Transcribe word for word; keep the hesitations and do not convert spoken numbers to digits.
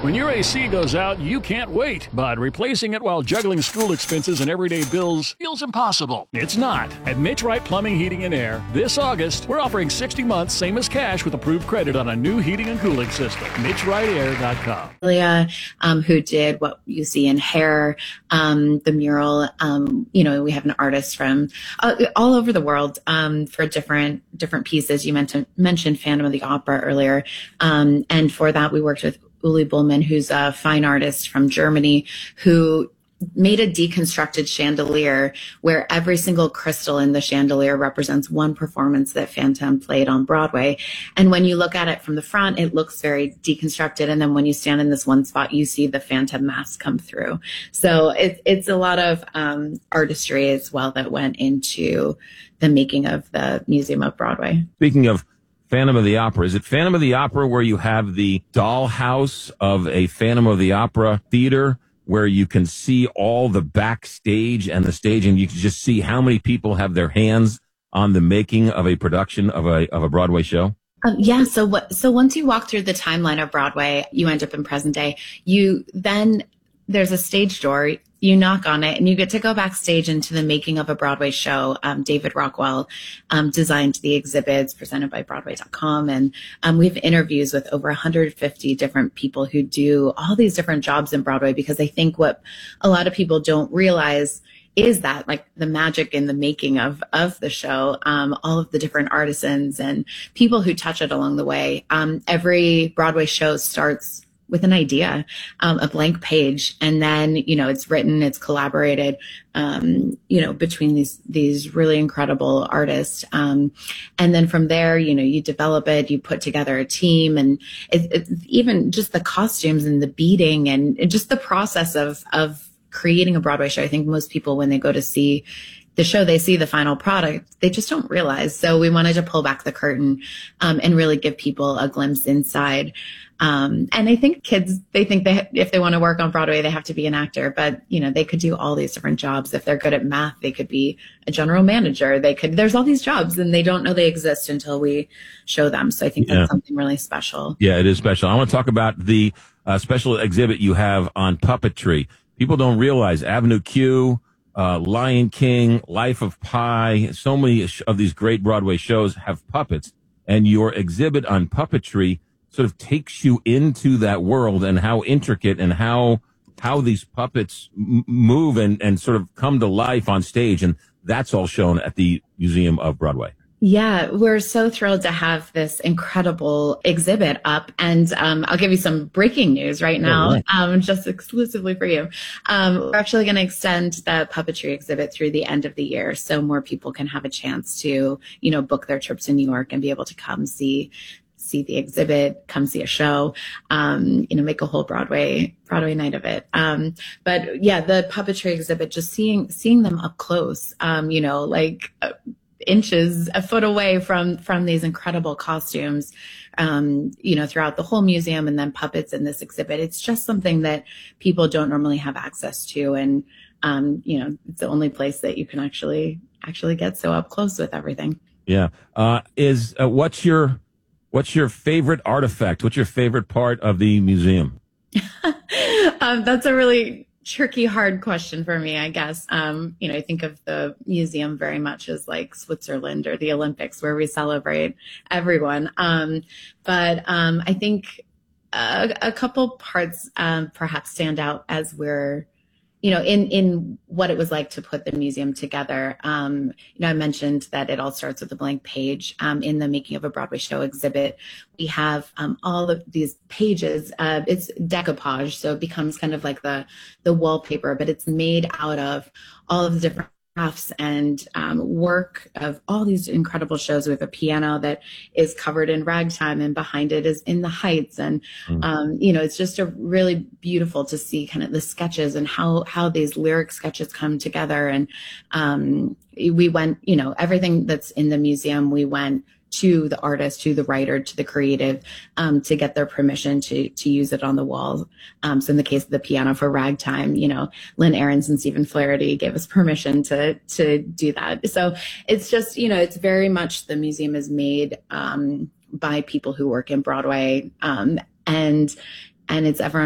When your A C goes out, you can't wait, but replacing it while juggling school expenses and everyday bills feels impossible. It's not. At Mitch Wright Plumbing, Heating, and Air, this August, we're offering sixty months, same as cash, with approved credit on a new heating and cooling system. Mitch Wright Air dot com. Leah, um, who did what you see in Hair, um, the mural. Um, you know, we have an artist from uh, all over the world um, for different different pieces. You mentioned mentioned Phantom of the Opera earlier, um, and for that we worked with Uli Bullman, who's a fine artist from Germany, who made a deconstructed chandelier where every single crystal in the chandelier represents one performance that Phantom played on Broadway. And when you look at it from the front, it looks very deconstructed. And then when you stand in this one spot, you see the Phantom mask come through. So it, it's a lot of um, artistry as well that went into the making of the Museum of Broadway. Speaking of Phantom of the Opera, is it Phantom of the Opera where you have the dollhouse of a Phantom of the Opera theater where you can see all the backstage and the stage, and you can just see how many people have their hands on the making of a production of a of a Broadway show? Um, yeah. So what? So once you walk through the timeline of Broadway, you end up in present day. You then there's a stage door. You knock on it and you get to go backstage into the making of a Broadway show. Um, David Rockwell um, designed the exhibits presented by Broadway dot com. And um, we have interviews with over one hundred fifty different people who do all these different jobs in Broadway, because I think what a lot of people don't realize is that, like, the magic in the making of, of the show, um, all of the different artisans and people who touch it along the way. Um, every Broadway show starts with an idea, um, a blank page. And then, you know, it's written, it's collaborated, um, you know, between these, these really incredible artists. Um, and then from there, you know, you develop it, you put together a team, and it, it, even just the costumes and the beading and just the process of, of creating a Broadway show. I think most people, when they go to see the show, they see the final product, they just don't realize. So we wanted to pull back the curtain, um, and really give people a glimpse inside. Um, and I think kids, they think that if they want to work on Broadway, they have to be an actor, but, you know, they could do all these different jobs. If they're good at math, they could be a general manager. They could, there's all these jobs, and they don't know they exist until we show them. So I think that's yeah. something really special. Yeah, it is special. I want to talk about the uh, special exhibit you have on puppetry. People don't realize Avenue Q, uh, Lion King, Life of Pi, so many of these great Broadway shows have puppets, and your exhibit on puppetry sort of takes you into that world and how intricate and how how these puppets m- move and, and sort of come to life on stage. And that's all shown at the Museum of Broadway. Yeah, we're so thrilled to have this incredible exhibit up. And um, I'll give you some breaking news right now, oh, right. Um, just exclusively for you. Um, we're actually going to extend the puppetry exhibit through the end of the year, so more people can have a chance to, you know, book their trips to New York and be able to come see see the exhibit, come see a show, um, you know, make a whole Broadway, Broadway night of it. Um, but yeah, the puppetry exhibit, just seeing, seeing them up close, um, you know, like uh, inches, a foot away from, from these incredible costumes, um, you know, throughout the whole museum, and then puppets in this exhibit. It's just something that people don't normally have access to. And, um, you know, it's the only place that you can actually, actually get so up close with everything. Yeah. Uh, is, uh, what's your, What's your favorite artifact? What's your favorite part of the museum? um, that's a really tricky, hard question for me, I guess. Um, you know, I think of the museum very much as like Switzerland or the Olympics, where we celebrate everyone. Um, but um, I think a, a couple parts um, perhaps stand out as we're, you know, in, in what it was like to put the museum together. Um, you know, I mentioned that it all starts with a blank page. Um, in the Making of a Broadway Show exhibit, we have um, all of these pages. Uh, it's decoupage, so it becomes kind of like the, the wallpaper, but it's made out of all of the different crafts and um, work of all these incredible shows. We have a piano that is covered in ragtime, and behind it is In the Heights. And, mm. um, you know, it's just a really beautiful to see kind of the sketches and how, how these lyric sketches come together. And um, we went, you know, everything that's in the museum, we went to the artist, to the writer, to the creative, um, to get their permission to to use it on the wall. Um, so in the case of the piano for Ragtime, you know, Lynn Ahrens and Stephen Flaherty gave us permission to to do that. So it's just, you know, it's very much, the museum is made um, by people who work in Broadway, um, and and it's everyone